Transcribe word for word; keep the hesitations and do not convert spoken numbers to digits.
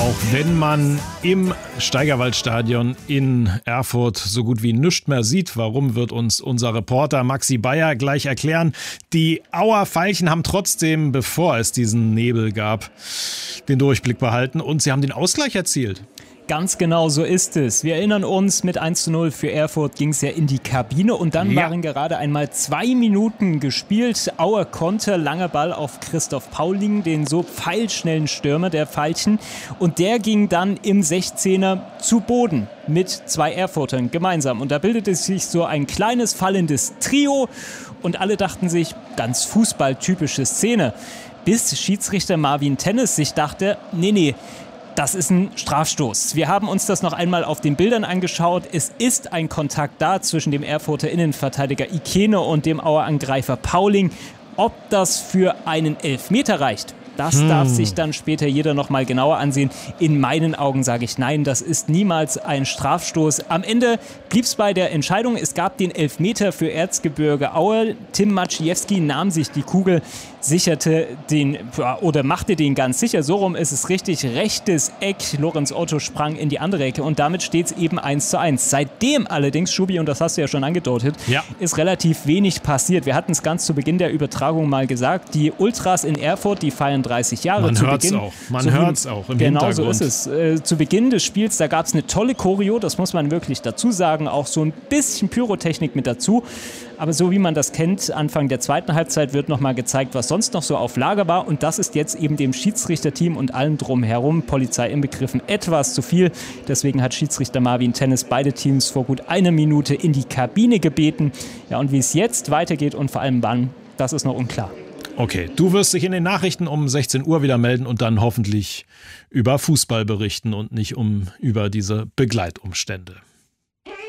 Auch wenn man im Steigerwaldstadion in Erfurt so gut wie nichts mehr sieht, warum, wird uns unser Reporter Maxi Bayer gleich erklären. Die Auer Veilchen haben trotzdem, bevor es diesen Nebel gab, den Durchblick behalten und sie haben den Ausgleich erzielt. Ganz genau so ist es. Wir erinnern uns, mit eins zu null für Erfurt ging es ja in die Kabine und dann ja. waren gerade einmal zwei Minuten gespielt. Auer Konter, langer Ball auf Christoph Pauling, den so pfeilschnellen Stürmer der Veilchen. Und der ging dann im sechzehner zu Boden mit zwei Erfurtern gemeinsam. Und da bildete sich so ein kleines fallendes Trio und alle dachten sich, ganz fußballtypische Szene. Bis Schiedsrichter Marvin Tennis sich dachte, nee, nee, das ist ein Strafstoß. Wir haben uns das noch einmal auf den Bildern angeschaut. Es ist ein Kontakt da zwischen dem Erfurter Innenverteidiger Ikene und dem Auer Angreifer Pauling. Ob das für einen Elfmeter reicht, das hm. darf sich dann später jeder noch mal genauer ansehen. In meinen Augen sage ich nein, das ist niemals ein Strafstoß. Am Ende blieb es bei der Entscheidung. Es gab den Elfmeter für Erzgebirge Aue. Tim Maciejewski nahm sich die Kugel, sicherte den oder machte den ganz sicher. So rum ist es richtig. Rechtes Eck. Lorenz Otto sprang in die andere Ecke und damit steht es eben eins zu eins. Seitdem allerdings, Schubi, und das hast du ja schon angedeutet, ja. ist relativ wenig passiert. Wir hatten es ganz zu Beginn der Übertragung mal gesagt. Die Ultras in Erfurt, die feiern dreißig Jahre. Man zu hört es Beginn. auch. Man so hört es auch im genau Hintergrund. Genau so ist es. Äh, zu Beginn des Spiels, da gab es eine tolle Choreo, das muss man wirklich dazu sagen. Auch so ein bisschen Pyrotechnik mit dazu. Aber so wie man das kennt, Anfang der zweiten Halbzeit wird nochmal gezeigt, was sonst noch so auf Lager war. Und das ist jetzt eben dem Schiedsrichterteam und allem drumherum, Polizei inbegriffen, etwas zu viel. Deswegen hat Schiedsrichter Marvin Tennis beide Teams vor gut einer Minute in die Kabine gebeten. Ja, und wie es jetzt weitergeht und vor allem wann, das ist noch unklar. Okay, du wirst dich in den Nachrichten um sechzehn Uhr wieder melden und dann hoffentlich über Fußball berichten und nicht um über diese Begleitumstände.